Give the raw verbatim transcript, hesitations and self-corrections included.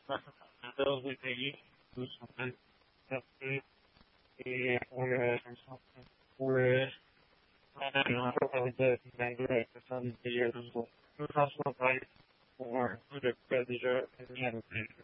Dos de pays, tous en train de faire et pour le, pour le, de l'anglais, ça me dit, nous faisons pareil pour un peu de quoi déjà,